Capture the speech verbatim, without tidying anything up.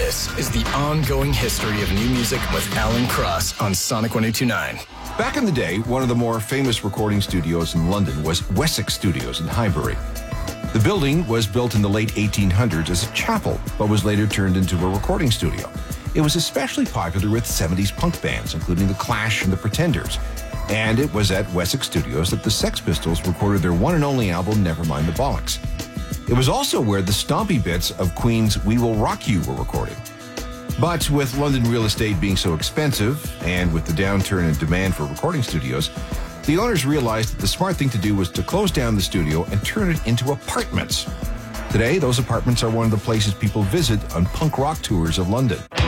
This is the ongoing history of new music with Alan Cross on Sonic one oh two point nine. Back in the day, one of the more famous recording studios in London was Wessex Studios in Highbury. The building was built in the late eighteen hundreds as a chapel, but was later turned into a recording studio. It was especially popular with seventies punk bands, including The Clash and The Pretenders. And it was at Wessex Studios that the Sex Pistols recorded their one and only album, Nevermind the Bollocks. It was also where the stompy bits of Queen's We Will Rock You were recorded. But with London real estate being so expensive, and with the downturn in demand for recording studios, the owners realized that the smart thing to do was to close down the studio and turn it into apartments. Today, those apartments are one of the places people visit on punk rock tours of London.